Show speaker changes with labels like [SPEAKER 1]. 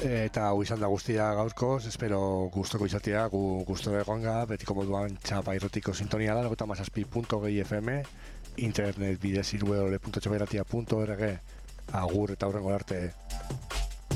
[SPEAKER 1] Eta hau izan da guztia gaurkoz, espero gustoko izatea, gusto egonga, betiko moduan txapa irrotiko sintonia da, 96.6 FM, internet bidez www.txapairratia.org, agur eta hurrengo arte.